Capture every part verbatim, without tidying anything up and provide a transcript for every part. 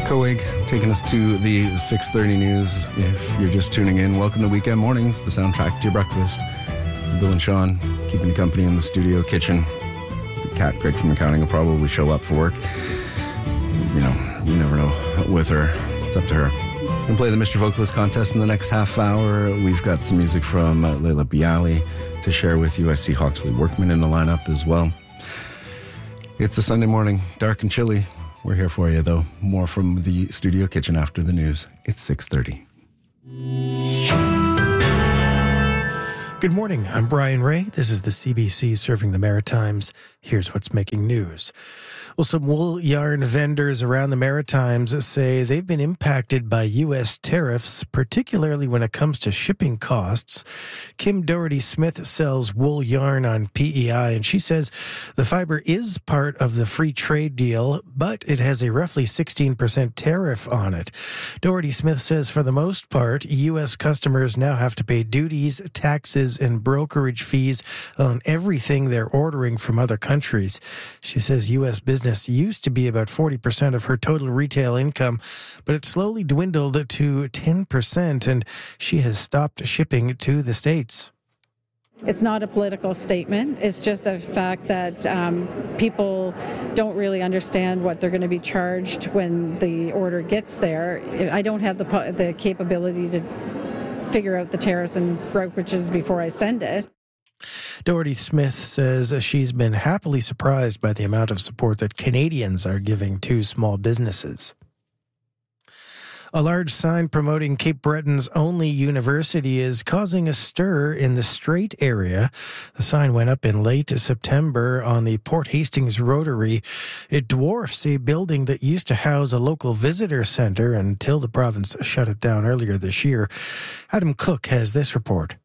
Coig taking us to the six thirty news. If you're just tuning in, welcome to Weekend Mornings, the soundtrack to your breakfast. Bill and Sean keeping you company in the studio kitchen. The cat Greg from accounting will probably show up for work. You know, you never know with her. It's up to her. We're going to play the Mister Vocalist contest in the next half hour. We've got some music from uh, Leila Bialy to share with you. I see Hawksley Workman in the lineup as well. It's a Sunday morning, dark and chilly. We're here for you, though. More from the studio kitchen after the news. It's six thirty. Good morning. I'm Brian Ray. This is the C B C Serving the Maritimes. Here's what's making news. Well, some wool yarn vendors around the Maritimes say they've been impacted by U S tariffs, particularly when it comes to shipping costs. Kim Doherty-Smith sells wool yarn on P E I, and she says the fiber is part of the free trade deal, but it has a roughly sixteen percent tariff on it. Doherty-Smith says for the most part, U S customers now have to pay duties, taxes, and brokerage fees on everything they're ordering from other countries. She says U S business used to be about forty percent of her total retail income, but it slowly dwindled to ten percent, and she has stopped shipping to the States. It's not a political statement. It's just a fact that um, people don't really understand what they're going to be charged when the order gets there. I don't have the the capability to figure out the tariffs and brokerages before I send it. Doherty-Smith says she's been happily surprised by the amount of support that Canadians are giving to small businesses. A large sign promoting Cape Breton's only university is causing a stir in the Strait area. The sign went up in late September on the Port Hastings Rotary. It dwarfs a building that used to house a local visitor centre until the province shut it down earlier this year. Adam Cook has this report.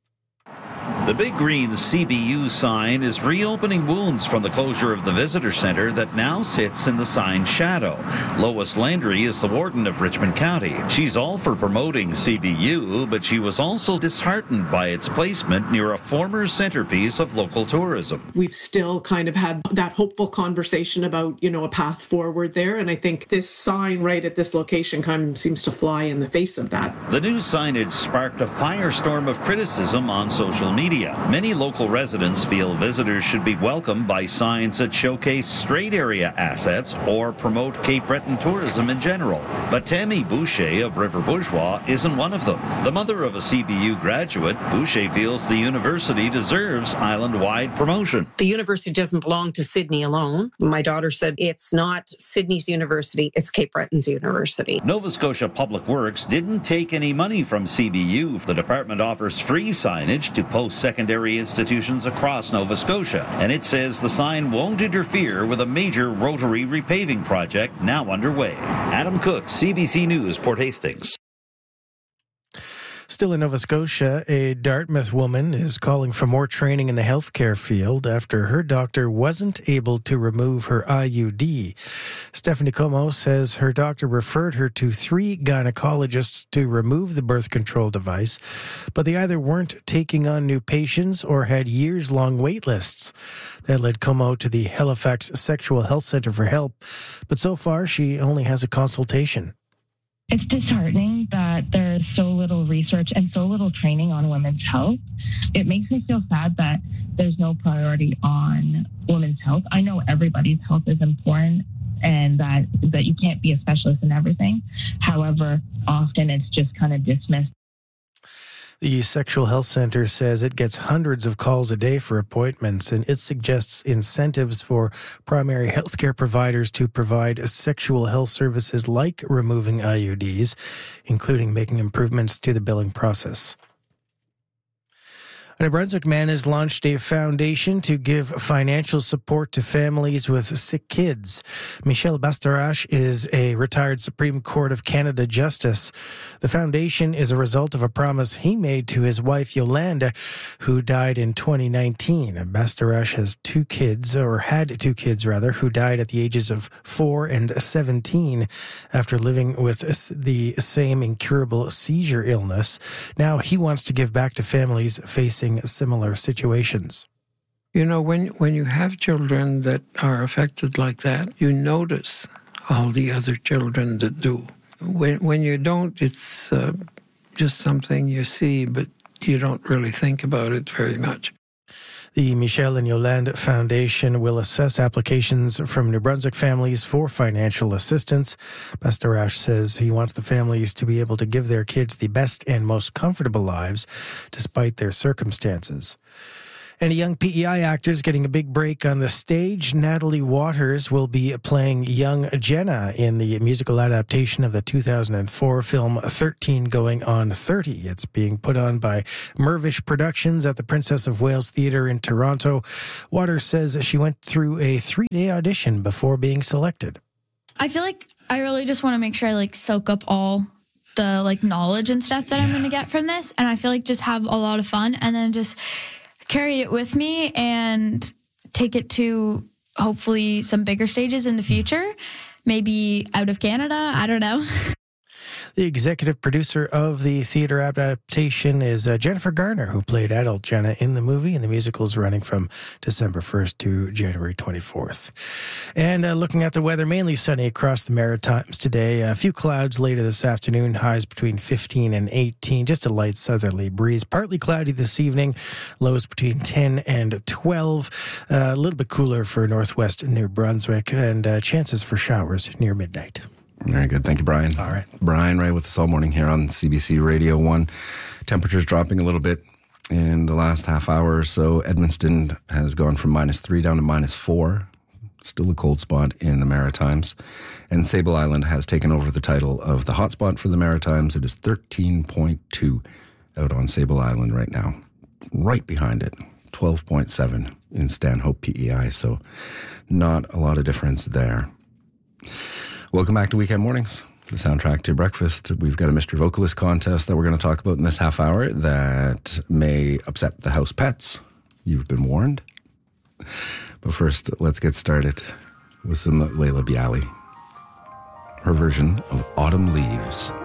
The Big Green C B U sign is reopening wounds from the closure of the visitor center that now sits in the sign's shadow. Lois Landry is the warden of Richmond County. She's all for promoting C B U, but she was also disheartened by its placement near a former centerpiece of local tourism. We've still kind of had that hopeful conversation about, you know, a path forward there, and I think this sign right at this location kind of seems to fly in the face of that. The new signage sparked a firestorm of criticism on social media. Many local residents feel visitors should be welcomed by signs that showcase Strait area assets or promote Cape Breton tourism in general. But Tammy Boucher of River Bourgeois isn't one of them. The mother of a C B U graduate, Boucher feels the university deserves island-wide promotion. The university doesn't belong to Sydney alone. My daughter said it's not Sydney's university, it's Cape Breton's university. Nova Scotia Public Works didn't take any money from C B U. The department offers free signage to post-secondary institutions across Nova Scotia, and it says the sign won't interfere with a major rotary repaving project now underway. Adam Cook, C B C News, Port Hastings. Still in Nova Scotia, a Dartmouth woman is calling for more training in the healthcare field after her doctor wasn't able to remove her I U D. Stephanie Como says her doctor referred her to three gynecologists to remove the birth control device, but they either weren't taking on new patients or had years-long wait lists. That led Como to the Halifax Sexual Health Centre for help, but so far she only has a consultation. It's disheartening that there's so little research and so little training on women's health. It makes me feel sad that there's no priority on women's health. I know everybody's health is important and that, that you can't be a specialist in everything. However, often it's just kind of dismissed. The Sexual Health Centre says it gets hundreds of calls a day for appointments, and it suggests incentives for primary healthcare providers to provide sexual health services like removing I U Ds, including making improvements to the billing process. A New Brunswick man has launched a foundation to give financial support to families with sick kids. Michel Bastarache is a retired Supreme Court of Canada justice. The foundation is a result of a promise he made to his wife Yolanda, who died in twenty nineteen. Bastarache has two kids, or had two kids rather, who died at the ages of four and seventeen after living with the same incurable seizure illness. Now he wants to give back to families facing similar situations. You know, when when you have children that are affected like that, you notice all the other children that do. When, when you don't, it's uh, just something you see, but you don't really think about it very much. The Michelle and Yolande Foundation will assess applications from New Brunswick families for financial assistance. Bastarache says he wants the families to be able to give their kids the best and most comfortable lives despite their circumstances. And a young P E I actor is getting a big break on the stage. Natalie Waters will be playing young Jenna in the musical adaptation of the two thousand four film thirteen Going on thirty. It's being put on by Mirvish Productions at the Princess of Wales Theatre in Toronto. Waters says she went through a three-day audition before being selected. I feel like I really just want to make sure I like soak up all the like knowledge and stuff that I'm going to get from this. And I feel like just have a lot of fun and then just carry it with me and take it to hopefully some bigger stages in the future, maybe out of Canada. I don't know. The executive producer of the theater adaptation is uh, Jennifer Garner, who played adult Jenna in the movie, and the musical is running from December first to January twenty-fourth. And uh, looking at the weather, mainly sunny across the Maritimes today. A few clouds later this afternoon, highs between fifteen and eighteen, just a light southerly breeze. Partly cloudy this evening, lows between ten and twelve. Uh, a little bit cooler for northwest New Brunswick, and uh, chances for showers near midnight. Very good. Thank you, Brian. All right. Brian Ray with us all morning here on C B C Radio one. Temperatures dropping a little bit in the last half hour or so. Edmundston has gone from minus three down to minus four. Still a cold spot in the Maritimes. And Sable Island has taken over the title of the hotspot for the Maritimes. It is thirteen point two out on Sable Island right now. Right behind it, twelve point seven in Stanhope P E I. So not a lot of difference there. Welcome back to Weekend Mornings, the soundtrack to your breakfast. We've got a mystery vocalist contest that we're going to talk about in this half hour that may upset the house pets. You've been warned. But first, let's get started with some Leila Bialy. Her version of Autumn Leaves.